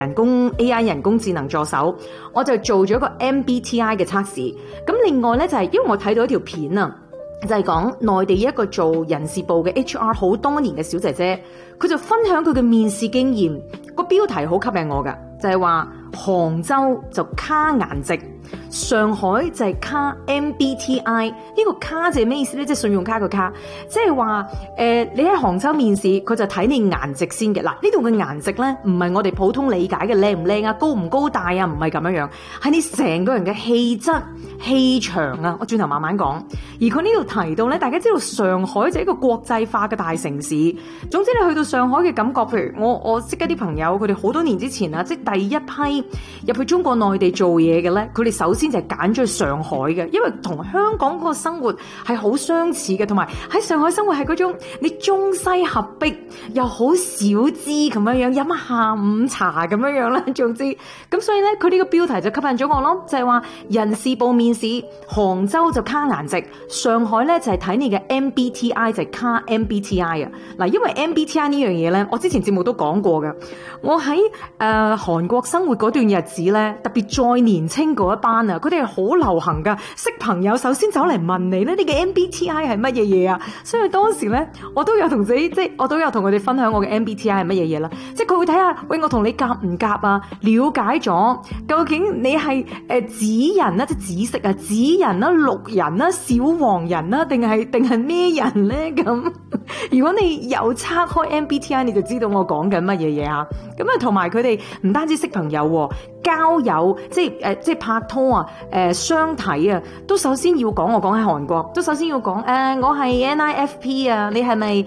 AI 人工智能助手，我就做咗一個 MBTI 嘅測試。咁另外咧就係因為我睇到一條片啊，就係講內地一個做人事部嘅 HR 好多年嘅小姐姐，佢就分享佢嘅面試經驗，個標題好吸引我噶，就係話杭州就卡顏值，上海就係卡 MBTI。呢個卡就係咩意思咧？即係信用卡個卡，即係話你喺杭州面試，佢就睇你顏值先嘅。嗱，呢度嘅顏值咧，唔係我哋普通理解嘅靚唔靚啊、高唔高大啊，唔係咁樣樣，係你成個人嘅氣質、氣場啊。我轉頭慢慢講。而佢呢度提到咧，大家知道上海就係一個國際化嘅大城市。總之你去到上海嘅感覺，譬如我識一啲朋友，佢哋好多年之前啊，即係第一批入去中國內地做嘢嘅咧，佢哋首先就係揀咗去上海嘅，因為同香港嗰個生活係好相似嘅，同埋喺上海生活係嗰種你中西合璧，又好小資咁樣樣，飲下午茶咁樣樣啦。總之，咁所以咧，佢呢個標題就吸引咗我咯，就係話人事部面試，杭州就卡顏值，上海咧就係睇你嘅 MBTI 就係卡 MBTI 啊。嗱，因為 MBTI 呢樣嘢咧，我之前節目都講過嘅，我喺韓國生活嗰段日子咧，特別再年青嗰一班啊，佢哋係好流行噶，識朋友首先走嚟問你咧，你嘅 MBTI 係乜嘢嘢啊？所以當時咧，我都有同自己，即係我都有同佢哋分享我嘅 MBTI 係乜嘢嘢啦。即係佢會睇下，喂，我同你夾唔夾啊？了解咗究竟你係紫人啊，即係紫色啊，紫人啊，綠人啊，小黃人啊，定係咩人咧？咁如果你有測開 MBTI， 你就知道我講緊乜嘢嘢啊。咁啊，同埋佢哋唔單止識朋友，交友即係拍拖啊，相睇啊，都首先要講。我講喺韓國，都首先要講我係 NIFP 啊，你係咪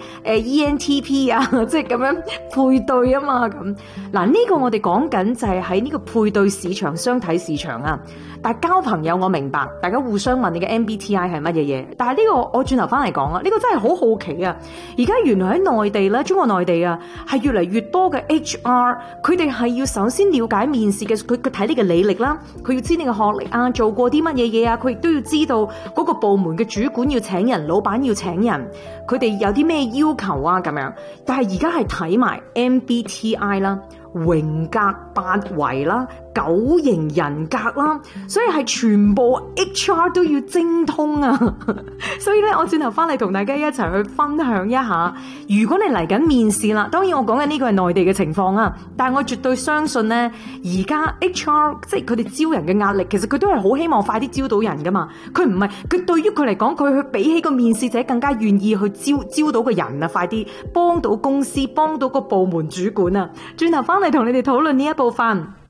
ENTP 啊？即係咁樣配對啊嘛。咁嗱，呢個我哋講緊就係喺呢個配對市場、相睇市場啊。但係交朋友我明白，大家互相問你嘅 MBTI 係乜嘢嘢。但係呢個我轉頭翻嚟講啊，呢個真係好好奇啊！而家原來喺內地咧，中國內地啊，係越嚟越多嘅 HR，佢哋係要首先了解面試嘅，佢睇你嘅履歷啦，佢要知你嘅學歷啊，做過啲乜嘢嘢啊，佢亦都要知道嗰個部門嘅主管要請人，老闆要請人，佢哋有啲咩要求啊咁樣。但係而家係睇埋 MBTI 啦。榮格8維啦，9型人格啦，所以係全部 HR 都要精通啊！所以咧，我轉頭翻嚟同大家一齊去分享一下，如果你嚟緊面試啦，當然我講緊呢個係內地嘅情況啊，但係我絕對相信咧，而家 HR 即係佢哋招人嘅壓力，其實佢都係好希望快啲招到人噶嘛。佢唔係，佢對於佢嚟講，佢去比起個面試者更加願意去招到個人啊，快啲幫到公司，幫到個部門主管啊！轉頭翻嚟同你哋討論呢一部分。